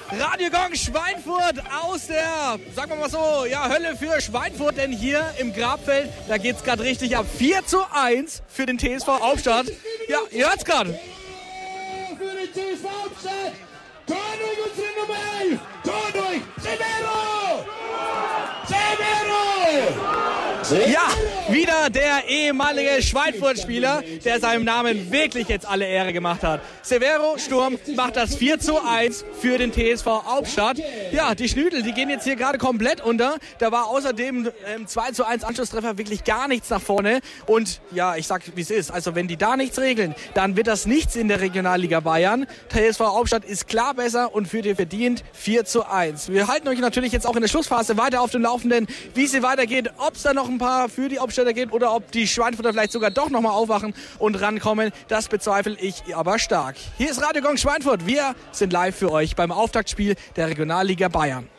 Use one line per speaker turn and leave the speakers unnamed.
Radio Gong Schweinfurt aus der, sagen wir mal so, ja, Hölle für Schweinfurt, denn hier im Grabfeld, da geht's gerade richtig ab. 4:1 für den TSV Hauptstadt. Ja, ihr hört's gerade.
Für den TSV Hauptstadt, Tor durch unsere Nummer 11, Tor durch Severo!
Ja, wieder der ehemalige Schweinfurt-Spieler, der seinem Namen wirklich jetzt alle Ehre gemacht hat. Severo Sturm macht das 4:1 für den TSV Hauptstadt. Ja, die Schnüdel, die gehen jetzt hier gerade komplett unter. Da war außerdem 2:1 Anschlusstreffer wirklich gar nichts nach vorne. Und ja, ich sag, wie es ist. Also wenn die da nichts regeln, dann wird das nichts in der Regionalliga Bayern. TSV Hauptstadt ist klar besser und führt ihr verdient 4:1. Wir halten euch natürlich jetzt auch in der Schlussphase weiter auf dem Laufenden, wie sie weitergeht, ob es da noch ein paar für die Hauptstädter gibt oder ob die Schweinfurter vielleicht sogar doch nochmal aufwachen und rankommen. Das bezweifle ich aber stark. Hier ist Radio Gong Schweinfurt. Wir sind live für euch beim Auftaktspiel der Regionalliga Bayern.